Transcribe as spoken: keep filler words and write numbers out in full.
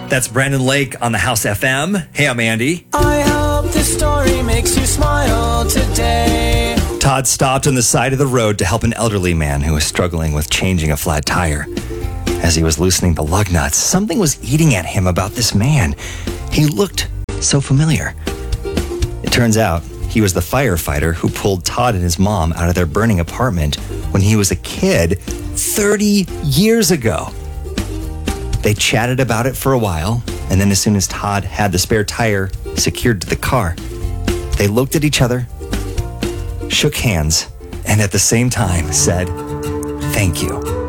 That's Brandon Lake on the House F M. Hey, I'm Andy. I hope this story makes you smile today. Todd stopped on the side of the road to help an elderly man who was struggling with changing a flat tire. As he was loosening the lug nuts, something was eating at him about this man. He looked so familiar. It turns out he was the firefighter who pulled Todd and his mom out of their burning apartment when he was a kid thirty years ago. They chatted about it for a while, and then as soon as Todd had the spare tire secured to the car, they looked at each other, shook hands, and at the same time said, "Thank you."